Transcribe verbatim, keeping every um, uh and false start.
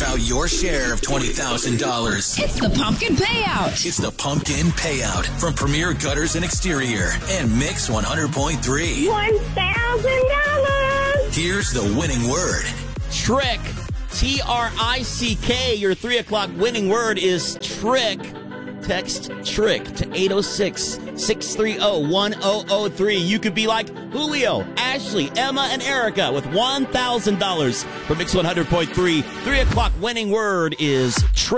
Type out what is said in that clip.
out your share of twenty thousand dollars. It's the Pumpkin Payout. It's the Pumpkin Payout from Premier Gutters and Exterior and Mix one hundred point three. one thousand dollars. Here's the winning word. Trick. T R I C K. Your three o'clock winning word is trick. Text trick to eight oh six, six three oh, one oh oh three. You could be like Julio, Ashley, Emma, and Erica with one thousand dollars for Mix one hundred point three. three o'clock winning word is trick.